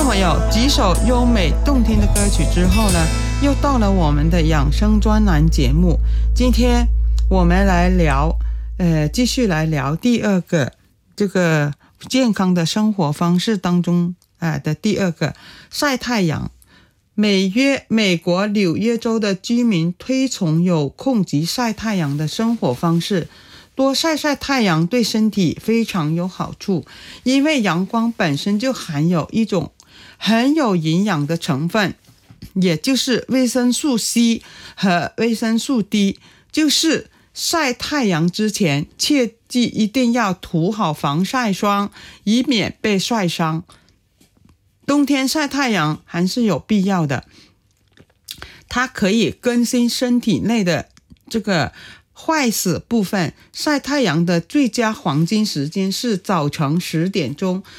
众朋友，几首优美动听的歌曲之后呢，又到了我们的养生专栏节目。今天我们来聊继续来聊第二个这个健康的生活方式当中的第二个，晒太阳。美国纽约州的居民推崇有空即晒太阳的生活方式，多晒晒太阳对身体非常有好处，因为阳光本身就含有一种很有营养的成分，也就是维生素 C 和维生素 D。 就是晒太阳之前切记一定要涂好防晒霜，以免被晒伤。冬天晒太阳还是有必要的，它可以更新身体内的这个坏死部分。晒太阳的最佳黄金时间是早晨10点钟，